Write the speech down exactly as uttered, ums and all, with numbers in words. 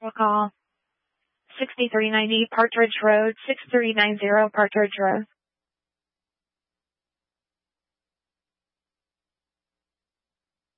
Call sixty-three ninety Partridge Road, six three nine zero Partridge Road.